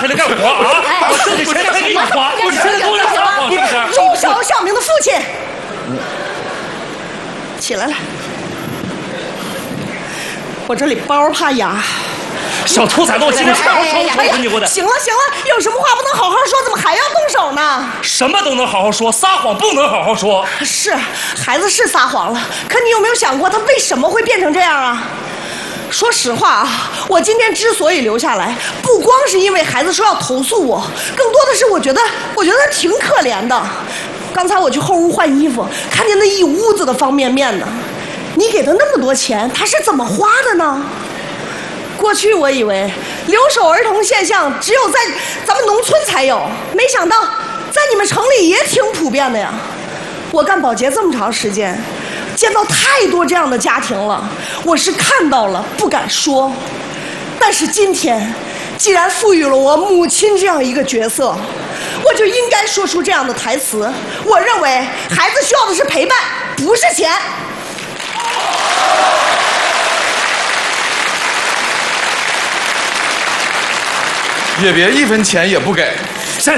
还得干活啊！我挣的钱还给你花，我现在都来撒谎是不是？ 朱小明的父亲，起来了，我这里包怕哑。 小兔崽子，我今天好好说你我的。 行了，有什么话不能好好说，怎么还要动手呢？ 什么都能好好说，撒谎不能好好说。 是，孩子是撒谎了，可你有没有想过他为什么会变成这样啊？说实话啊，我今天之所以留下来，不光是因为孩子说要投诉我，更多的是我觉得他挺可怜的。刚才我去后屋换衣服，看见那一屋子的方便面呢。你给他那么多钱，他是怎么花的呢？过去我以为留守儿童现象只有在咱们农村才有，没想到在你们城里也挺普遍的呀。我干保洁这么长时间，见到太多这样的家庭了，我是看到了不敢说。但是今天既然赋予了我母亲这样一个角色，我就应该说出这样的台词。我认为孩子需要的是陪伴，不是钱。 也别1分钱也不给。 是，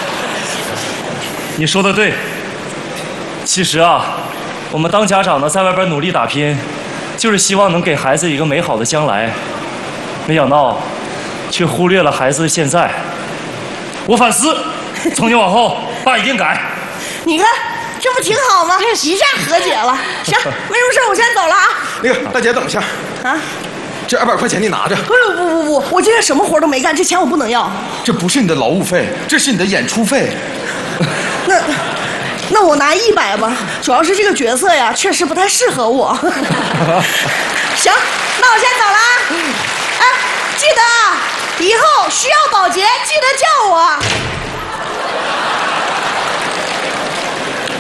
你说的对。其实啊，我们当家长的在外边努力打拼，就是希望能给孩子一个美好的将来。没想到，却忽略了孩子的现在。我反思，从今往后，爸一定改。 你看，这不挺好吗？一下和解了。行，没什么事，我先走了啊。 那个大姐，等一下啊。 这200块钱你拿着。 不，我今天什么活都没干，这钱我不能要。 这不是你的劳务费，这是你的演出费。 那我拿100吧，主要是这个角色呀，确实不太适合我。行，那我先走了啊。哎，记得啊，以后需要保洁记得叫我。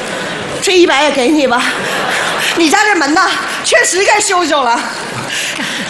这100也给你吧，你家这门呢，确实该修修了。